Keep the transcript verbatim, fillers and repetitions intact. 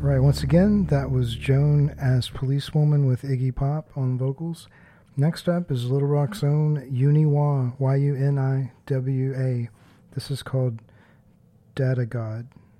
Right, once again, that was Joan as Policewoman with Iggy Pop on vocals. Next up is Little Rock's own Uniwa, Y U N I W A. This is called Data God.